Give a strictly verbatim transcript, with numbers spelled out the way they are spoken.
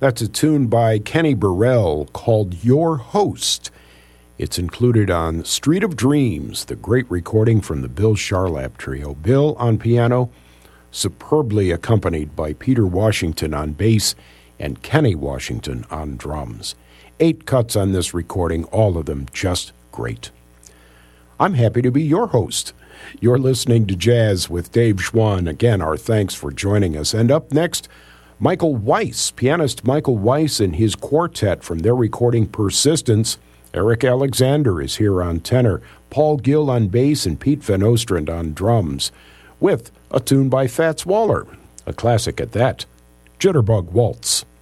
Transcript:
That's a tune by Kenny Burrell called Your Host. It's included on Street of Dreams, the great recording from the Bill Charlap Trio. Bill on piano, superbly accompanied by Peter Washington on bass and Kenny Washington on drums. Eight cuts on this recording, all of them just great. I'm happy to be your host. You're listening to Jazz with Dave Schwann. Again, our thanks for joining us. And up next, Michael Weiss, pianist Michael Weiss and his quartet from their recording Persistence. Eric Alexander is here on tenor, Paul Gill on bass, and Pete Van Ostrand on drums, with a tune by Fats Waller, a classic at that, Jitterbug Waltz.